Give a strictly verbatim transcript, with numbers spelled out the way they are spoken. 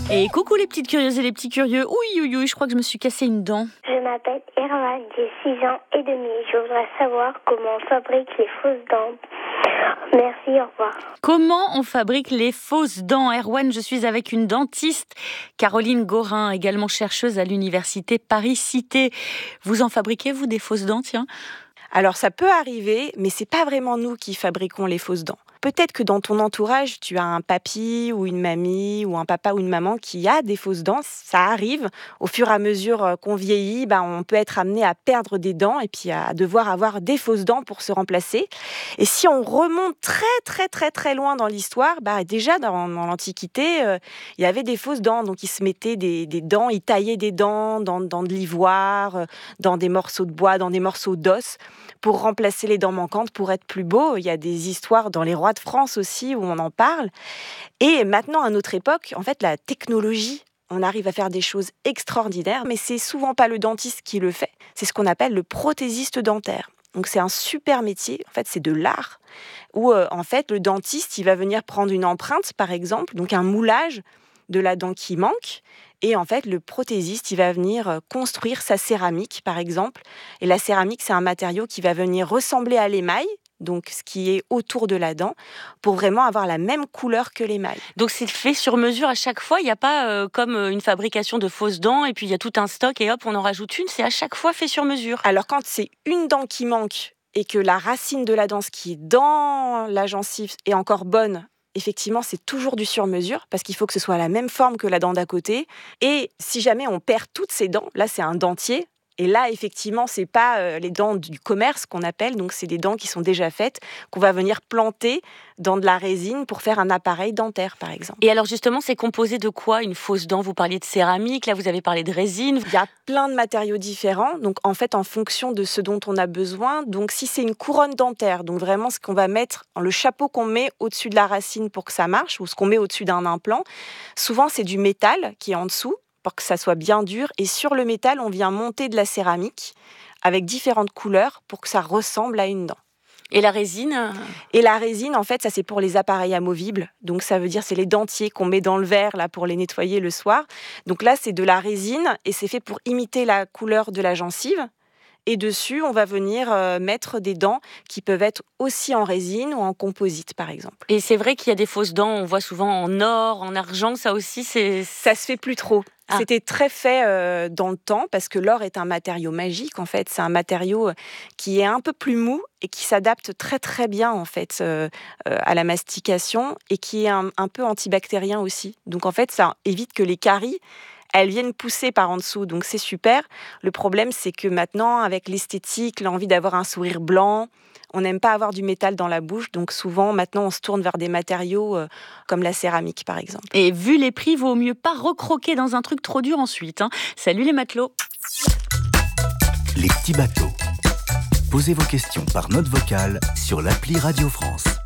Et coucou les petites curieuses et les petits curieux. Oui, oui, oui, je crois que je me suis cassé une dent. Je m'appelle Erwan, j'ai six ans et demi. Je voudrais savoir comment on fabrique les fausses dents. Merci, au revoir. Comment on fabrique les fausses dents? Erwan, je suis avec une dentiste, Caroline Gorin, également chercheuse à l'université Paris-Cité. Vous en fabriquez, vous, des fausses dents, tiens? Alors ça peut arriver, mais c'est pas vraiment nous qui fabriquons les fausses dents. Peut-être que dans ton entourage, tu as un papy ou une mamie ou un papa ou une maman qui a des fausses dents. Ça arrive. Au fur et à mesure qu'on vieillit, ben, on peut être amené à perdre des dents et puis à devoir avoir des fausses dents pour se remplacer. Et si on remonte très très très très loin dans l'histoire, ben, déjà dans, dans l'Antiquité, euh, il y avait des fausses dents. Donc ils se mettaient des, des dents, ils taillaient des dents dans, dans de l'ivoire, euh, dans des morceaux de bois, dans des morceaux d'os pour remplacer les dents manquantes, pour être plus beau. Il y a des histoires dans les rois de France aussi où on en parle. Et maintenant, à notre époque, en fait, la technologie, on arrive à faire des choses extraordinaires, mais c'est souvent pas le dentiste qui le fait. C'est ce qu'on appelle le prothésiste dentaire. Donc c'est un super métier, en fait c'est de l'art, où euh, en fait le dentiste il va venir prendre une empreinte par exemple, donc un moulage de la dent qui manque, et en fait le prothésiste il va venir construire sa céramique par exemple, et la céramique c'est un matériau qui va venir ressembler à l'émail, donc ce qui est autour de la dent, pour vraiment avoir la même couleur que l'émail. Donc c'est fait sur mesure à chaque fois, il n'y a pas euh, comme une fabrication de fausses dents et puis il y a tout un stock et hop on en rajoute une, c'est à chaque fois fait sur mesure. Alors quand c'est une dent qui manque et que la racine de la dent, ce qui est dans la gencive, est encore bonne, effectivement, c'est toujours du sur-mesure parce qu'il faut que ce soit la même forme que la dent d'à côté. Et si jamais on perd toutes ces dents, là, c'est un dentier. Et là, effectivement, c'est pas euh, les dents du commerce qu'on appelle, donc c'est des dents qui sont déjà faites, qu'on va venir planter dans de la résine pour faire un appareil dentaire, par exemple. Et alors justement, c'est composé de quoi une fausse dent? Vous parliez de céramique, là vous avez parlé de résine. Il y a plein de matériaux différents, donc en fait en fonction de ce dont on a besoin. Donc si c'est une couronne dentaire, donc vraiment ce qu'on va mettre, le chapeau qu'on met au-dessus de la racine pour que ça marche, ou ce qu'on met au-dessus d'un implant, souvent c'est du métal qui est en dessous, pour que ça soit bien dur. Et sur le métal, on vient monter de la céramique avec différentes couleurs pour que ça ressemble à une dent. Et la résine? Et la résine, en fait, ça c'est pour les appareils amovibles. Donc ça veut dire c'est les dentiers qu'on met dans le verre là pour les nettoyer le soir. Donc là, c'est de la résine et c'est fait pour imiter la couleur de la gencive. Et dessus, on va venir euh, mettre des dents qui peuvent être aussi en résine ou en composite, par exemple. Et c'est vrai qu'il y a des fausses dents, on voit souvent en or, en argent, ça aussi, c'est... Ça se fait plus trop. Ah. C'était très fait euh, dans le temps parce que l'or est un matériau magique, en fait. C'est un matériau qui est un peu plus mou et qui s'adapte très, très bien, en fait, euh, euh, à la mastication et qui est un, un peu antibactérien aussi. Donc, en fait, ça évite que les caries elles viennent pousser par en dessous, donc c'est super. Le problème, c'est que maintenant, avec l'esthétique, l'envie d'avoir un sourire blanc, on n'aime pas avoir du métal dans la bouche, donc souvent, maintenant, on se tourne vers des matériaux euh, comme la céramique, par exemple. Et vu les prix, vaut mieux pas recroquer dans un truc trop dur ensuite. Hein. Salut les matelots. Les petits bateaux. Posez vos questions par note vocale sur l'appli Radio France.